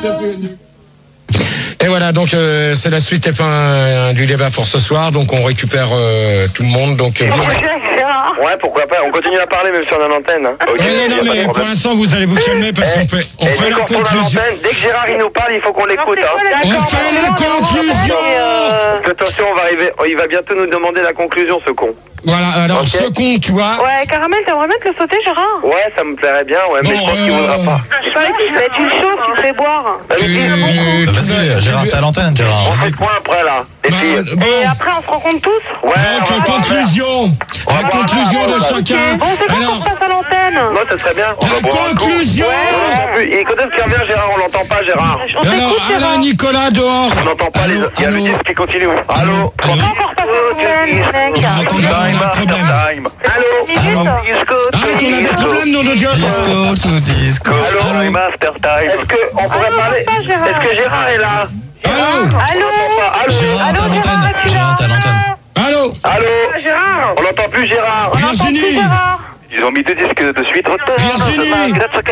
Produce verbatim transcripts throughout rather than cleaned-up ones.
Et voilà, donc euh, c'est la suite et fin euh, du débat pour ce soir. Donc on récupère euh, tout le monde. Donc euh, ouais, pourquoi pas. On continue à parler même si on est en antenne. Hein. Okay, non, non, non, mais pour l'instant vous allez vous calmer parce eh, qu'on fait, on eh, fait la conclusion. Dès que Gérard il nous parle, il faut qu'on l'écoute. Hein. On fait la conclusion. Euh... Attention, on va arriver. Il va bientôt nous demander la conclusion, ce con. Voilà, alors okay. Ce con, tu vois. Ouais, Caramel, t'aimerais bien te le sauter, Gérard? Ouais, ça me plairait bien, ouais, bon, mais je pense euh... qu'il voudra pas. Je sais mais tu le chauffes, tu le fais boire. Tu... Bah, vas-y, Gérard, t'as l'antenne, Gérard. On fait le point après, là. Et, bah, puis... bon. Et après, on se rencontre tous? Ouais. Donc, conclusion. La conclusion de chacun. Bon, c'est quoi qu'on se passe à l'antenne? Non, ça serait bien. La conclusion. Et quand est-ce qu'il revient, Gérard? On l'entend pas, Gérard. Alors, Alain Nicolas, dehors. On n'entend pas les autres. Il y a le disque qui continue. Allô? On va encore passer à l'antenne, mec. Allô? Allô? Arrête, on a des problèmes dans nos jobs. Disco to disco. Allô? Master time. Est-ce qu'on pourrait parler? Est-ce que Gérard est là? Allô? Allô? Gérard, t'as l'antenne. Gérard, t'as l'antenne. Allô? Allô? Gérard? On n'entend plus Gérard. Virginie? Ils ont mis deux disques de suite. Virginie?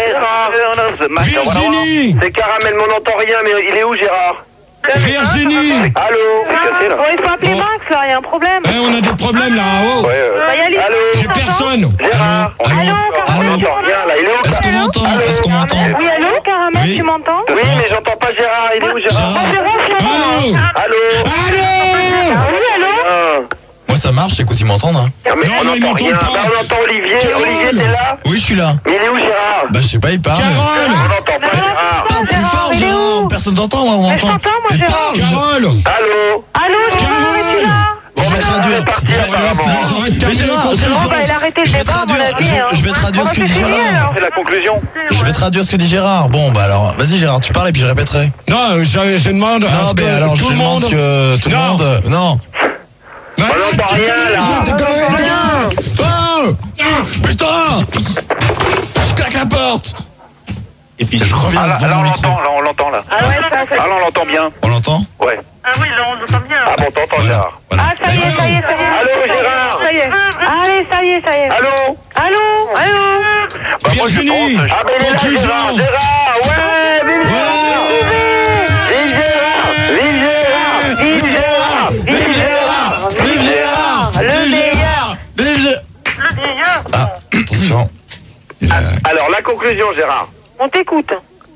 Virginie? C'est Caramel, mais on n'entend rien, mais il est où Gérard? Virginie? Allô? Bon, il faut appeler Max, là, il y a un problème. Eh, on a des problèmes là, oh. Ouais, euh... Allô? J'ai personne. Gérard? Allô? Allô? Allô? Est-ce qu'on m'entend? Est-ce qu'on m'entend? Oui, allô, Caramel, oui. Tu m'entends? Oui, mais j'entends pas Gérard. Il est où Gérard? Allô? Allô? Allô? Oui, allô? Moi ça marche, écoute, ils m'entendent. Hein. Non, mais non, on mais ils n'entend rien. m'entendent pas. Bah, on entend Olivier. Carole. Olivier, t'es là? Oui, je suis là. Mais il est où Gérard? Bah je sais pas, il parle. Carole? On n'entend pas Gérard. Parle plus fort, il est Gérard. où? Personne t'entend, moi, on Mais je entend. t'entends, moi, Mais Gérard. parle, je- Carole? Allô? Allô, Gérard, es-tu là? Je vais traduire. c'est parti, Je vais- apparemment. J'arrête de Mais terminer Gérard, la conclusion. Bon, bah, il a arrêté le Je vais débat, à mon traduire, avis, je- hein. je vais traduire Bon, ce que bah, dit c'est fini, Gérard. alors. C'est la conclusion. Je vais traduire ce que dit Gérard. Bon, bah alors, vas-y Gérard, tu parles et puis je répéterai. Non, je, je demande à Non, ce mais que alors tout je le demande monde... que tout le Non. monde. Non. Ouais, On n'entend tu rien, connais, là. tu connais, Oh putain! Je claque la porte! Et puis je reviens Ah, là, devant là, mon on micro. l'entend, là, on l'entend, là. Ah ouais, ça, ça. Ah, là, on l'entend bien. On l'entend? Ouais. Ah oui, là, on l'entend bien. Ah bon, t'entends, Voilà. Gérard. Voilà. Ah, ça y est, ça y est, ça y est. Allô, Gérard? Ça y est. Allez, ça y est, ça y est. Allô? Allô? Allô? Bah, moi, je Virginie, pense- Ah, mais il est là, conclusion. Gérard, Gérard, ouais, vive Gérard! Vive Gérard! Vive Gérard! Vive Gérard! Vive Gérard! Le meilleur. Vive Gé- Ah, attention. Il a- Alors, la conclusion, Gérard. On t'écoute.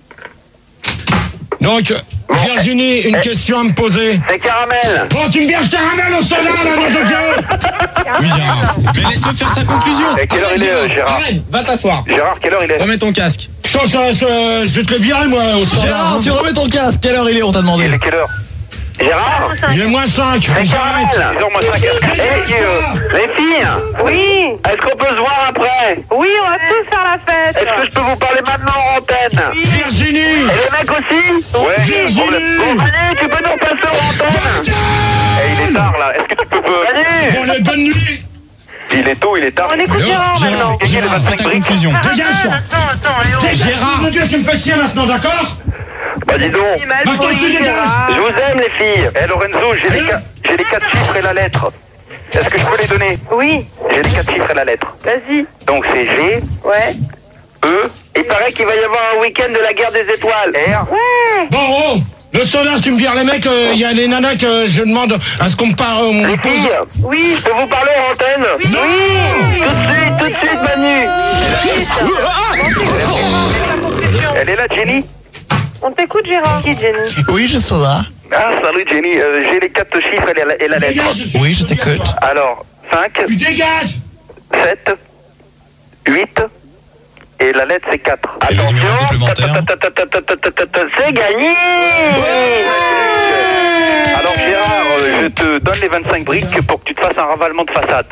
Donc, Virginie, une question à me poser. C'est Caramel. Oh, tu me vires Caramel au soda, là, nom de Dieu! Oui, Gérard. Mais laisse-le faire sa conclusion. Et quelle heure il est, euh, Gérard? Arrête, va t'asseoir. Gérard, quelle heure il est? Remets ton casque. Je sens ça, ça- je vais te le virer, moi, au soda. Gérard, tu remets ton casque. Quelle heure il est, on t'a demandé? Il est quelle heure? Gérard? Il est moins cinq, C'est j'arrête. Caramel. Ils ont moins cinq. Eh, euh, les filles, Oui. est-ce qu'on peut se voir après? Oui, on va tous faire la fête. Est-ce que je peux vous parler maintenant en antenne? Virginie! Et les mecs aussi? Ouais. Virginie. Bon, Manu, tu peux nous passer en antenne? Eh, il est tard là. Est-ce que tu peux... Manu! Bon, allez, bonne nuit! Il est tôt, il est tard. On écoute Gérard, Gérard Gérard, maintenant. Gérard, fais ta conclusion. Dégage! Attends, attends, allez, on... Gérard! Mon Dieu, tu me fais chier maintenant, d'accord? Bah dis donc. Il m'a Maintenant, tu dégages. Je vous aime les filles. Eh Lorenzo, j'ai les, ca- j'ai les quatre chiffres et la lettre. Est-ce que je peux les donner? Oui, J'ai les quatre chiffres et la lettre. vas-y. Donc c'est G, Ouais. E. Il paraît qu'il va y avoir un week-end de la guerre des étoiles. R. Ouais. Bon, oh! Le soda, tu me vires les mecs, il y a les nanas que je demande à ce qu'on me parle. On me Les pose. filles, Oui. je peux vous parler en antenne? Non! Tout de suite, tout de suite, Manu. Elle est là, Jenny? On t'écoute, Gérard. Qui, Jenny? Oui, je suis là. Ah, salut Jenny. Euh, j'ai les quatre chiffres et la, et la lettre. Dégage, Oui, je t'écoute. Alors, cinq, Tu dégages! sept, huit, et la lettre c'est quatre. Et le numéro Attention, complémentaire. ta- ta- ta- ta- ta- ta- ta- ta- c'est gagné. Alors Gérard, euh, je te donne les vingt-cinq briques pour que tu te fasses un ravalement de façade.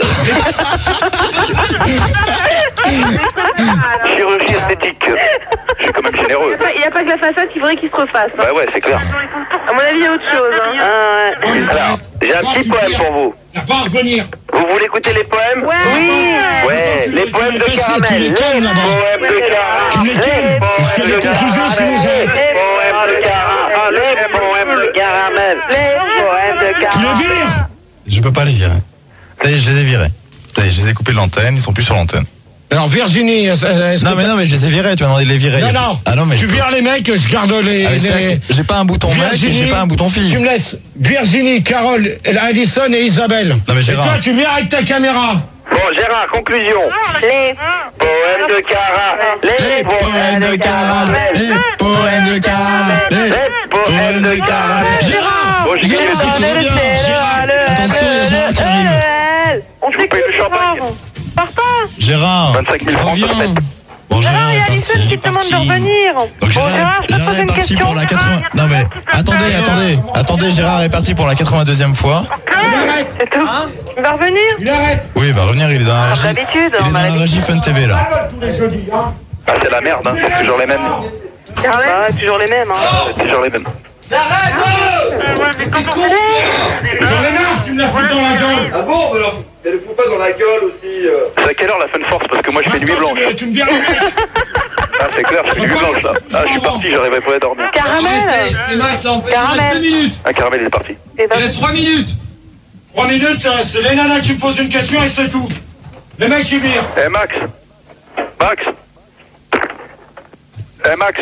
Chirurgie esthétique. Je suis quand même généreux. Il n'y a pas que la façade qu'il faudrait qu'il se refasse. Hein. Bah ouais, c'est clair. À mon avis, il y a autre chose. Hein. Ah, ouais. Alors, j'ai un petit poème pour vous. Il n'a pas à revenir. Vous voulez écouter les poèmes? Ouais. Oui. Ouais, les poèmes de Tu Caramel. les calmes, là-bas. poèmes de Caramel. Tu me les calmes. Je fais les conclusions, sinon j'arrête. Les poèmes de Caramel. Les poèmes de Caramel. Les poèmes de Tu les Caramel. vires! Je peux pas les virer. Ça y est, je les ai virés. Ça y est, je les ai coupés de l'antenne, ils sont plus sur l'antenne. Alors Virginie, est-ce Non que mais t'as- non mais je les ai virés, tu m'as demandé de les virer. Non, non, Ah non mais tu je- vires les mecs, je garde les... Ah, mais c'est vrai les... que j'ai pas un bouton mec et j'ai pas un bouton tu fille. me laisses Virginie, Carole, Alison et Isabelle. Non, mais et Gérard. toi, tu viens avec ta caméra. Bon, Gérard, conclusion. Les. Poème de Cara. Les poèmes de Caramel, les poèmes de Caramel, les poèmes de Caramel. Gérard Bon, j'ai gagné Gérard, le si tu veux bien, Gérard. Attention, il y a Gérard qui arrive. On Je vous fait paye quoi, le champagne. Gérard? Pars pas. Gérard, vingt-cinq mille francs, ça reviens. fait. Bon, Gérard, Gérard il y est a Alison parti. qui te demande de revenir. Donc Bon, Gérard, Gérard, je te Gérard pose est une parti question. pour la quatre-vingts. Non mais attendez, attendez, attendez, Gérard est parti pour la quatre-vingt-deuxième fois. C'est tout. Il va revenir. Il arrête. Oui, il va revenir, il est dans la régie. d'habitude, Il est on dans a la régie Fun T V là. Tous les jeudis, hein. Ah, c'est la merde, hein. C'est toujours les mêmes. Ah, toujours les mêmes. Hein. C'est toujours les mêmes. J'en ai marre, tu me la fous dans la gueule. Ah bon, mais alors, elle le fout pas dans la gueule aussi. euh. C'est à quelle heure la Fun Force? Parce que moi je fais nuit Attends, blanche. tu me- Tu me vires les mecs. Ah, c'est clair, je fais nuit blanche là. Ah, je suis parti, j'arriverai pas à dormir. Caramel. C'est Max, là, on fait. Il Caramel. reste deux minutes. Ah, Caramel, il est parti. Et ben, Il reste trois minutes. Trois minutes, euh, c'est les nanas qui me posent une question et c'est tout. Les mecs, ils virent. Eh, Max. Max. Eh, Max.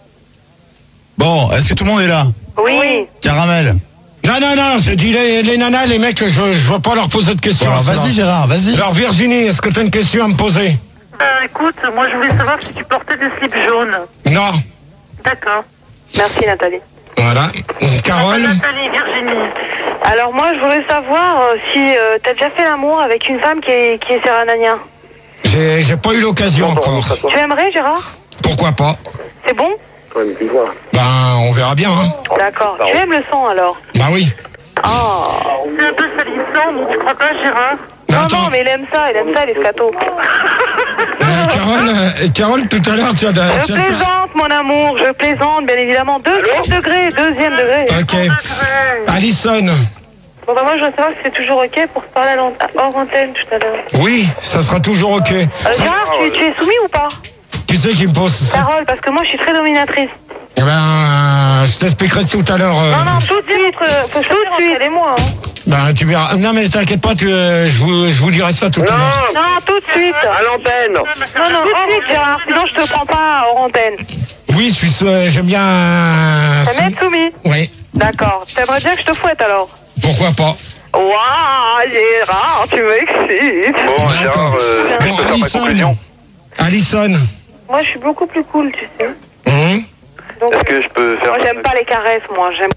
Bon, est-ce que tout le monde est là? oui. Caramel. Non, non, non, j'ai dit les, les nanas, les mecs, je, je veux pas leur poser de questions. Bon, alors, ça. vas-y Gérard, vas-y. Alors Virginie, est-ce que tu as une question à me poser? Euh, écoute, moi je voulais savoir si tu portais des slips jaunes. Non. D'accord. Merci Nathalie. Voilà. Carole? Nathalie, Virginie. Alors moi, je voudrais savoir euh, si euh, t'as déjà fait l'amour avec une femme qui est, qui est séranania. J'ai j'ai pas eu l'occasion encore. Tu aimerais, Gérard? Pourquoi pas? C'est bon? Ben, on verra bien, hein. D'accord. Tu aimes le sang alors? Bah oui. Oh. C'est un peu salissant, non, tu crois pas, Gérard? Mais Non, attends, non, mais il aime ça, il aime ça, les scatos. euh, Carole, euh, Carole, tout à l'heure, tu as... tu as- Je plaisante, mon amour, je plaisante, bien évidemment. Deuxième degré, deuxième degré. Ok. Alison. Bon, bah, moi, je veux savoir si c'est toujours OK pour se parler à l'ant- hors antenne tout à l'heure. Oui, ça sera toujours ok. Euh, Gérard, tu, tu es soumis ou pas? Qui c'est qui me pose ça? Carole, parce que moi, je suis très dominatrice. Eh ben, euh, je t'expliquerai tout à l'heure. euh, Non, non, tout de suite, euh, tout de suite. Elle et moi, hein. Ben, tu verras. Non, mais t'inquiète pas, tu, euh, je, vous, je vous dirai ça tout à l'heure. Non, tout de suite. À l'antenne. Non, non, tout de suite, Gérard, sinon je te prends pas hors antenne. Oui, je suis, euh, j'aime bien... euh, Ça m'être soumis. Oui, D'accord. T'aimerais bien que je te fouette alors? pourquoi pas. Waouh, Gérard, tu m'excites. Bon, Gérard, euh, je Bon, peux faire ma Alison. conclusion. Alison. Moi, je suis beaucoup plus cool, tu sais. Hum, Donc, Est-ce que je peux faire. moi, j'aime pas les caresses, moi. J'aime.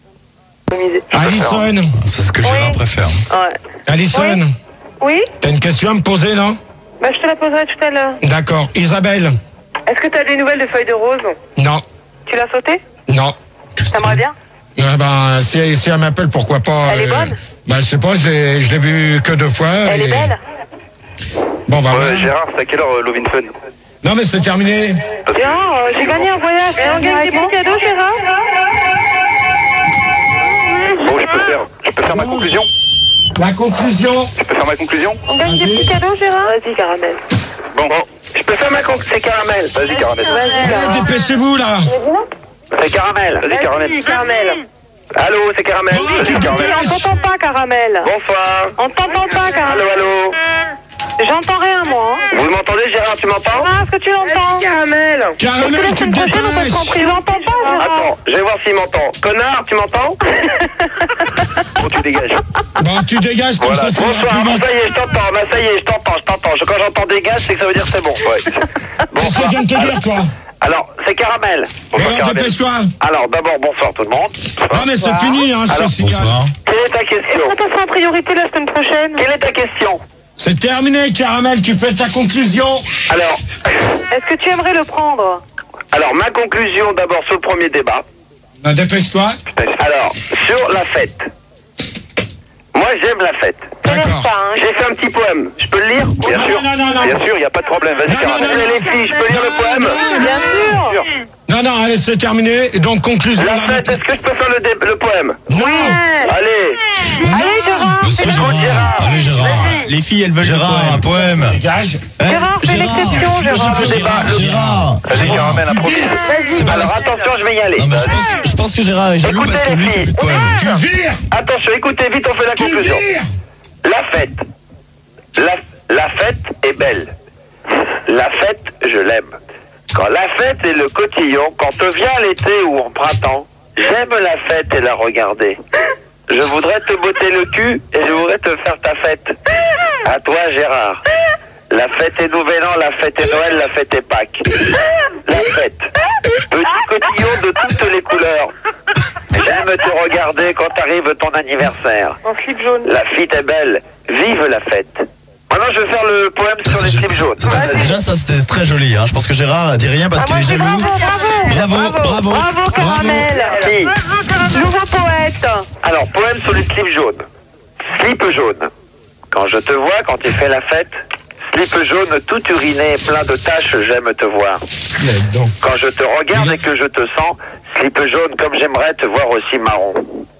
Alison. C'est ce que Gérard préfère. Ouais. Alison. Oui. Oui? T'as une question à me poser, non? Bah, je te la poserai tout à l'heure. D'accord. Isabelle. Est-ce que t'as des nouvelles de feuilles de rose? Non. Tu l'as sauté? Non. T'aimerais bien? Euh, ben, si, si elle m'appelle, pourquoi pas. Elle est euh, bonne? Ben, je sais pas, je l'ai, je l'ai vu que deux fois. Elle et- est belle? Bon, bah, Ouais, voilà. Gérard, c'est à quelle heure euh, Lovin Fun? Non, mais c'est terminé. Gérard, euh, j'ai gagné un voyage. Et on gagne des bons cadeaux, Gérard? Bon, je peux faire. Je peux faire ma conclusion? La conclusion. Je peux faire ma conclusion? On gagne des petits cadeaux, Gérard? Vas-y, Caramel. Bon, bon. Je peux faire ma conclusion? C'est Caramel. Vas-y, Caramel. Vas-y, Gérard. Dépêchez-vous, là. C'est Caramel. Vas-y, Caramel. Vas-y, Caramel. Allô, c'est Caramel. Oh, Vas-y, tu Caramel. On t'entend pas, Caramel. Bonsoir. On t'entend pas, Allô, Caramel. allô. J'entends rien, moi. Hein. Vous m'entendez, Gérard? Tu m'entends? Ah, est-ce que tu l'entends? Caramel. Caramel, tu te prochaine, on peut se dépêches. rentrer. Tu l'entends pas, Gérard? Attends, je vais voir s'il m'entend. Connard, tu m'entends? Bon, tu dégages. Bon, tu dégages comme Voilà. ça, ça ira Bonsoir. plus Bon, vite. ça y est, je t'entends. Bah, ça y est, je t'entends, je t'entends. Je- Quand j'entends dégage, c'est que ça veut dire que c'est bon. Ouais. Qu'est-ce que je viens de te dire, toi? Alors, c'est Caramel. Bonsoir, Alors, Caramel. dépêche-toi. Alors, d'abord, bonsoir tout le monde. Non, mais c'est fini, hein, je Alors, te signale. Bonsoir. Quelle est ta question? Est-ce qu'on sera en priorité la semaine prochaine? Quelle est ta question? C'est terminé, Caramel, tu fais ta conclusion. Alors, Est-ce que tu aimerais le prendre? alors ma conclusion d'abord sur le premier débat. Ben, dépêche-toi. Alors, sur la fête. Moi, j'aime la fête. Je n'aime D'accord. pas, hein. J'ai fait un petit poème. Je peux le lire? Bien Non, sûr. non, non, non. Bien sûr, il n'y a pas de problème. Vas-y, Non, non, Caramel. non, non. Les filles, je peux lire le poème? non, Bien sûr. Bien sûr. Non, non, allez, c'est terminé. Et donc, conclusion. La là, fête, est-ce que je peux faire le, dé- le poème? Non. Allez. Allez, Gérard. Monsieur Écoute, Gérard. Gérard. Allez Gérard. Les filles, elles veulent Gérard, un poème. Dégage. Hein Gérard, fais l'exception, Gérard. Gérard. Gérard. Vas-y, Caramel, improvise. Vas-y. Alors, attention, je vais y aller. Non mais je pense que, je pense que Gérard est jaloux Écoutez, parce que lui les fait plus de filles. poème. Tu vires. Attention, écoutez vite, on fait la Tu conclusion. vires. La fête. La, la fête est belle. La fête, je l'aime. Quand la fête est le cotillon, quand vient l'été ou en printemps, j'aime la fête et la regarder. Je voudrais te botter le cul et je voudrais te faire ta fête. À toi, Gérard. La fête est Nouvel An, la fête est Noël, la fête est Pâques. La fête. Petit cotillon de toutes les couleurs. J'aime te regarder quand arrive ton anniversaire. En slip jaune. La fête est belle. Vive la fête. Maintenant, je vais faire le poème sur les slips jaunes. Déjà, ça c'était très joli. Hein. Je pense que Gérard dit rien parce Ah, qu'il moi, est c'est jaloux. bravo, bravo. Bravo, bravo. Bravo, Caramel. Merci. Nouveau poète. Alors, poème sur les slips jaunes. Slip jaune. Quand je te vois, quand tu fais la fête, slip jaune tout uriné, plein de taches, j'aime te voir. Quand je te regarde et que je te sens, slip jaune comme j'aimerais te voir aussi marron.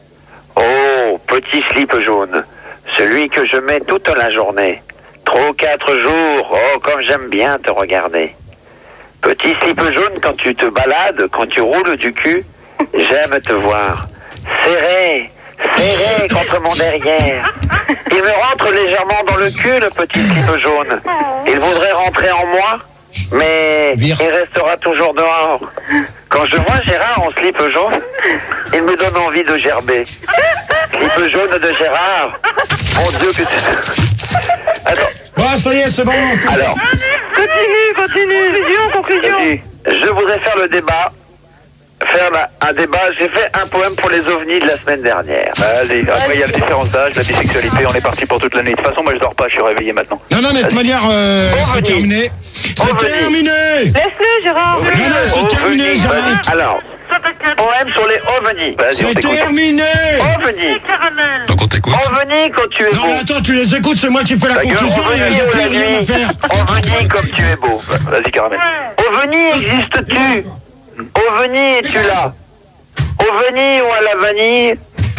Oh, petit slip jaune, celui que je mets toute la journée. Trois ou quatre jours, oh, comme j'aime bien te regarder. Petit slip jaune, quand tu te balades, quand tu roules du cul, j'aime te voir. Serré, serré contre mon derrière. Il me rentre légèrement dans le cul, le petit slip jaune. Il voudrait rentrer en moi, mais il restera toujours dehors. Quand je vois Gérard en slip jaune, il me donne envie de gerber. Slip jaune de Gérard. Mon Dieu, que c'est... Attends. Bon, ça y est, c'est bon. Alors, Continue, continue. Conclusion, conclusion. je dis, je voudrais faire le débat. Faire la- un débat. J'ai fait un poème pour les ovnis de la semaine dernière. Vas-y, après il y a la différence d'âge, la bisexualité, on est parti pour toute l'année. De toute façon, moi je dors pas, je suis réveillé maintenant. Non, non, mais de toute manière, euh, Bon, c'est René. terminé. C'est Bon, René. terminé. Laisse-le, Gérard. Non, non, c'est Ovnis, terminé, vas-y. j'arrête. Alors, poème sur les ovnis. Vas-y, on C'est t'écoute. terminé. Ovnis. Donc on t'écoute. Ovnis quand tu es Non, beau. mais attends, tu les écoutes, c'est moi qui fais la Ta gueule, conclusion, il n'y ovnis a ou plus la rien à nuit. faire. Ovnis comme tu es beau. Vas-y, Caramel. Ovnis, existes-tu? Ovnis, es-tu là? Ovnis ou à la vanille?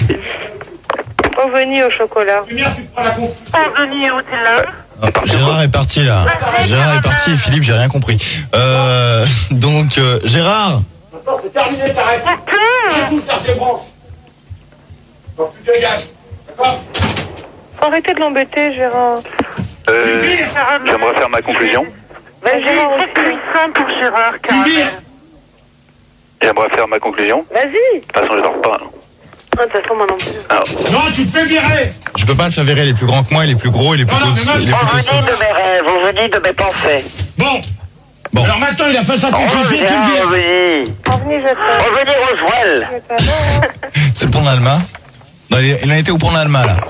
Ovni au chocolat. Ovni au là. Ah, Gérard est parti là. Gérard est parti et Philippe, j'ai rien compris. Euh, donc euh, Gérard. C'est terminé, t'arrêtes. Tu touches tes branches. Donc tu dégages. D'accord? Faut arrêter de l'embêter, Gérard. Euh, J'aimerais faire ma conclusion. Vas-y, Gérard aussi. Fais pour Gérard, Tu Caramel. vires. J'aimerais faire ma conclusion. Vas-y. De toute façon, je dors pas. Ah, de toute façon, moi non plus. Alors, Non, tu te fais virer. Je peux pas le faire virer, il est plus grand que moi, il est plus gros, il est plus Voilà, mais costaud. moi, il est plus Ovnis costaud. de mes rêves, ovnis de mes pensées. Bon. Bon. Alors maintenant, il a fait sa conclusion, tu le Reviens, vires. ovnis. Ovni, je t'aime. Ovnis Roswell. Je t'aime. C'est le pont d'Alma. Non, il, est- il en était au pont d'Alma là.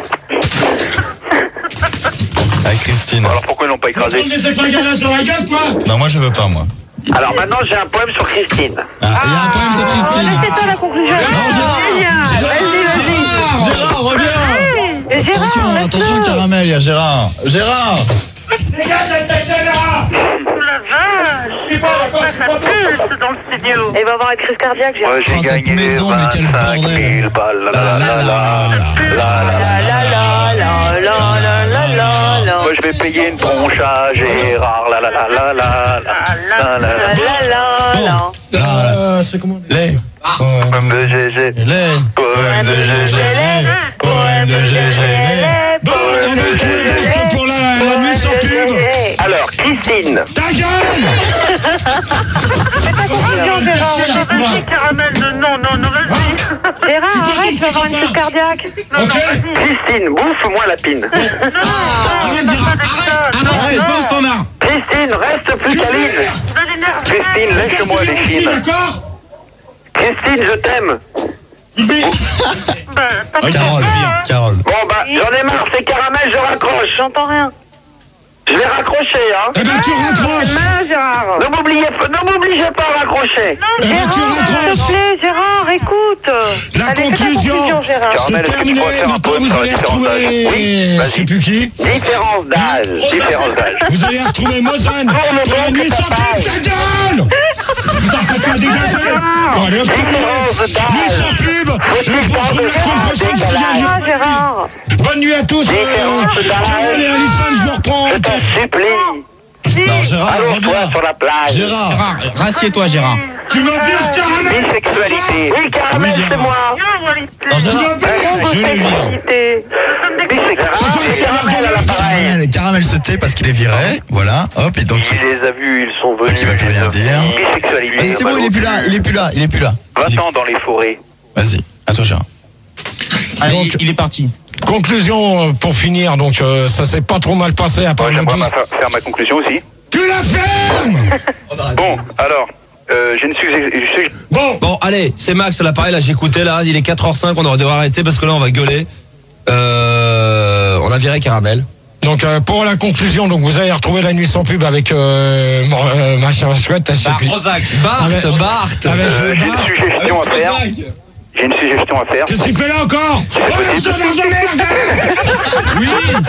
Avec Christine. alors pourquoi ils l'ont pas Tu vas écrasé? prendre des épingales sur la gueule, quoi. Non, moi je veux pas moi. Alors maintenant, j'ai un poème sur Christine. Ah, il y a un problème sur Christine. C'est toi la conclusion. Non, Gérard. Vas-y, vas-y. Gérard, reviens. Et Gérard, Attention, laisse-le. attention Caramel, il y a Gérard. Gérard. Dégage avec ta caméra. La vache. C'est pas d'accord, c'est Ça pas pulse dans le studio. Et il va avoir une crise cardiaque, Gérard. Moi j'ai Oh, cette gagné maison, mais quel vingt-cinq bordel. mille balles. La, la, la, la, la, la, la, La la la la la la la la. Moi je vais payer une tronche à Gérard. La la la la la la la la la. La la la. Là, Euh, c'est comment? les. Poème de G G. Les. Poème de G G. Poème de G G. Bon, on va se trouver Berthe pour la, la nuit sans pub. Alors, Christine. Ta gueule. Conclusion, Gérard. Vas-y, Caramel, de non, non, non, vas-y. Gérard, arrête, il va avoir une crise cardiaque. Ok. Christine, bouffe-moi la pine. Arrête, Gérard, arrête. Arrête, pense ton art. Christine, reste plus câline. De l'énergie. Christine, lèche-moi les Aussi, chines. d'accord. Christine, je t'aime. Il vire. Carole, Carole. Bon, bah, j'en ai marre, c'est Caramel, je raccroche. J'entends rien. Je vais raccrocher, hein. Eh ben, tu raccroches. Main, Gérard. Ne m'oubliez pas, ne m'obligez pas à raccrocher. Eh ben, tu Gérard, s'il te raccroches. plaît, Gérard, écoute. La Allez, fais ta conclusion. conclusion, Gérard. C'est Caramel, est-ce que tu terminé. pourrais faire un Maintenant, poème vous sur la allez différence d'âge? retrouver. Oui, Je vas-y. sais plus qui. Différence d'âge. Différence d'âge. Vous allez retrouver Mozane pour la nuit sans pub. Ta gueule. Putain, que tu as dégagé. Bon, allez, hop, terminé. Nuit sans pub. Et on se retrouve la semaine prochaine s'il y a lieu. Ah, Gérard. Bonne nuit à tous. Euh, Carole et Alison, je vous reprends. Je t'en supplie. Non, Gérard, Allons-toi reviens. sur la plage. Gérard. Gérard, rassieds-toi, Gérard. Tu me vires, Caramel. Bisexualité. Oui, Caramel, Oui, c'est moi. Non, Gérard, je le vire. C'est quoi ce Caramel à l'appareil. Caramel, Caramel se tait parce qu'il est viré. Voilà, hop, et donc. Il les a vus, ils sont venus. Donc il va plus rien dire. Bisexualité. Vas-y, c'est bon, il est plus là, il est plus là, il est plus là. Va-t'en dans les forêts. Vas-y, à toi, Gérard. Allez, Donc- il est parti. Conclusion euh, pour finir, donc euh, ça s'est pas trop mal passé à part Moi, le j'aimerais douze. ma- fa- faire ma conclusion aussi. Tu la fermes. Bon, alors, euh, j'ai une suggestion. Bon, Bon, allez, c'est Max à l'appareil, là, j'écoutais, là, il est quatre heures cinq, on aurait dû arrêter parce que là, on va gueuler. Euh, on a viré Caramel. donc euh, pour la conclusion, donc vous allez retrouver la nuit sans pub avec euh, mon- euh, machin chouette, je sais Bah, plus. Prozac. Bart, Avec- Bart. Avec Euh, je- j'ai une suggestion à faire. J'ai une suggestion à faire. Qu'est-ce qu'il fait là encore? Oh, ce de merde. Oui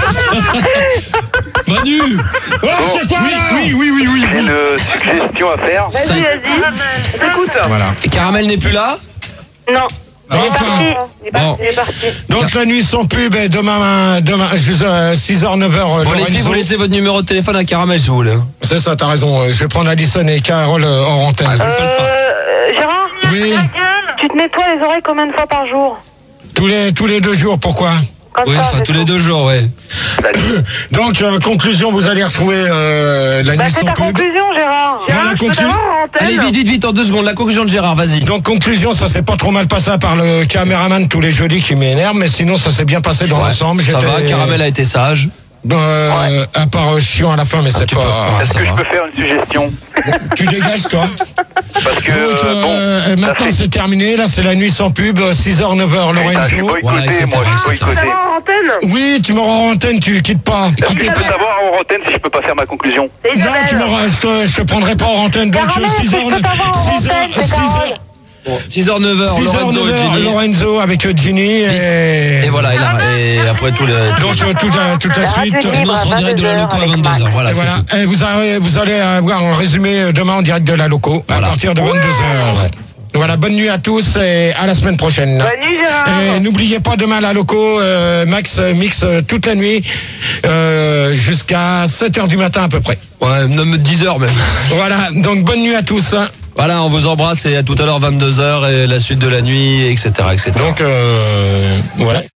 Manu Oh, c'est quoi là? Oui, oui, oui, oui, J'ai oui. une suggestion à faire. Vas-y, vas-y. Écoute. Voilà. Et Caramel n'est plus là? Non. Il est Enfin. parti. Il est Bon. parti. Il est parti. Donc la nuit sans pub est demain, demain euh, six heures, neuf heures. Bon, les filles, vous laissez votre numéro de téléphone à Caramel si vous voulez. C'est ça, t'as raison. euh, Je vais prendre Alison et Carole euh, hors antenne. Euh, Gérard, Oui, tu te nettoies les oreilles combien de fois par jour? tous les, tous les deux jours, pourquoi? Comme Oui, ça, enfin, c'est tous tout. les deux jours, ouais. Donc, euh, conclusion, vous allez retrouver euh, la Bah, nuit c'est sans ta pub. conclusion, Gérard. Voilà, Gérard, je peux conclu- t'avoir en antenne? Allez, vite, vite, vite, en deux secondes, la conclusion de Gérard, vas-y. Donc, conclusion, ça s'est pas trop mal passé à part le caméraman tous les jeudis qui m'énerve, mais sinon, ça s'est bien passé dans Ouais, l'ensemble. ça J'étais- va, Caramel a été sage. Euh, à part euh, chiant à la fin, mais c'est tu pas... peux- Est-ce ça que je va. peux faire une suggestion? Tu dégages, toi. Parce que, Donc, euh, bon, euh, ça maintenant, fait- c'est terminé. Là, c'est la nuit sans pub, six heures, neuf heures, Putain, je suis Lorenzo. Voilà, boycotté, et cetera, moi, je suis et cetera. Je peux boycotté. t'avoir en antenne? Oui, tu m'auras en antenne, tu quittes pas. Est-ce que je peux savoir en antenne si je peux pas faire ma conclusion? C'est Non, Isabelle. tu m'auras, je te, je te prendrai pas en antenne. Donc, Caramel, six est-ce que heures, je peux t'avoir en six heures, antenne? C'est six Carole. heures, six heures, neuf heures, six heures, Lorenzo neuf et heures, Ginny. Lorenzo avec euh, Ginny et... Et voilà, et, là, et après tout le. Donc, euh, toute, la- toute la suite. Radio Et nous, on sera en direct de la loco à vingt-deux heures. Voilà, Et c'est voilà. tout. Et vous, allez, vous allez avoir un résumé demain en direct de la loco à Voilà. partir de vingt-deux heures. Voilà, bonne nuit à tous et à la semaine prochaine. Bonne nuit, Gérard. Et n'oubliez pas demain la loco, euh, Max euh, mix euh, toute la nuit euh, jusqu'à sept heures du matin à peu près. Ouais, même dix heures même. Voilà, donc bonne nuit à tous. hein. Voilà, on vous embrasse et à tout à l'heure vingt-deux heures et la suite de la nuit, et cetera, et cetera. Donc euh, voilà.